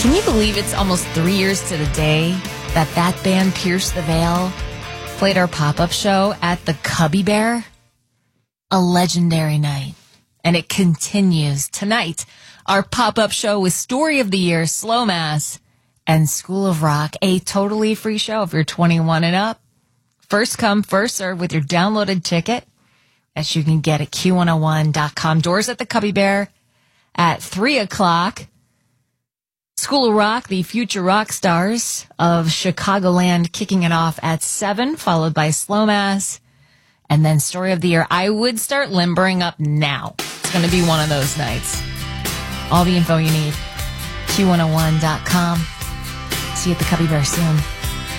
Can you believe it's almost 3 years to the day that band Pierce the Veil played our pop-up show at the Cubby Bear? A legendary night. And it continues tonight. Our pop-up show with Story of the Year, Slow Mass, and School of Rock. A totally free show if you're 21 and up. First come, first serve with your downloaded ticket that you can get at Q101.com. Doors at the Cubby Bear at 3 o'clock. School of Rock, the future rock stars of Chicagoland, kicking it off at 7, followed by Slow Mass, and then Story of the Year. I would start limbering up now. It's going to be one of those nights. All the info you need, Q101.com. See you at the Cubby Bear soon.